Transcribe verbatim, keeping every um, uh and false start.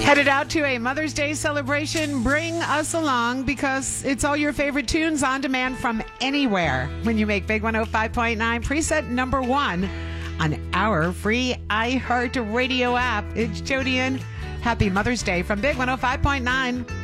Headed out to a Mother's Day celebration? Bring us along because it's all your favorite tunes on demand from anywhere when you make Big one oh five point nine preset number one on our free iHeartRadio app. It's Jody Ann. Happy Mother's Day from Big one oh five point nine.